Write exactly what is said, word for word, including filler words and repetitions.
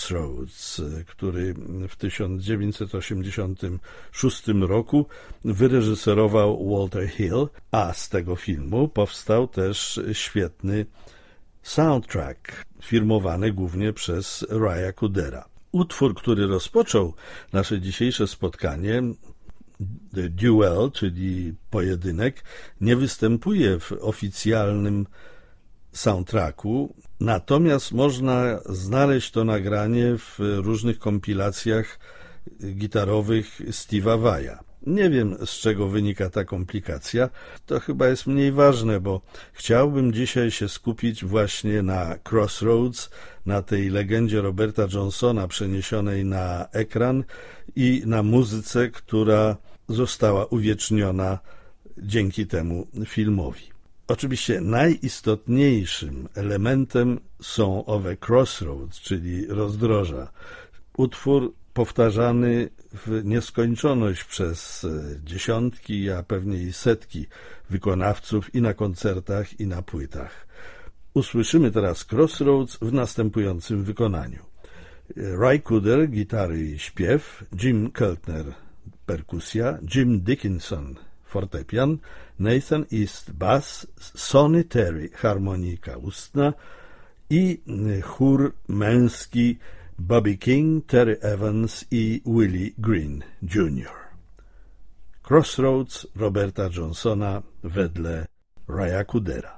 Crossroads, który w tysiąc dziewięćset osiemdziesiątym szóstym roku wyreżyserował Walter Hill, a z tego filmu powstał też świetny soundtrack, firmowany głównie przez Rya Coodera. Utwór, który rozpoczął nasze dzisiejsze spotkanie, The Duel, czyli pojedynek, nie występuje w oficjalnym soundtracku, natomiast można znaleźć to nagranie w różnych kompilacjach gitarowych Steve'a Vai'a. Nie wiem, z czego wynika ta komplikacja, to chyba jest mniej ważne, bo chciałbym dzisiaj się skupić właśnie na Crossroads, na tej legendzie Roberta Johnsona przeniesionej na ekran i na muzyce, która została uwieczniona dzięki temu filmowi. Oczywiście najistotniejszym elementem są owe Crossroads, czyli rozdroża. Utwór powtarzany w nieskończoność przez dziesiątki, a pewnie i setki wykonawców i na koncertach, i na płytach. Usłyszymy teraz Crossroads w następującym wykonaniu. Ry Cooder, gitary i śpiew, Jim Keltner, perkusja, Jim Dickinson, fortepian, Nathan East, bass, Sonny Terry, harmonika ustna i chór męski Bobby King, Terry Evans i Willie Green junior Crossroads Roberta Johnsona wedle Rya Coodera.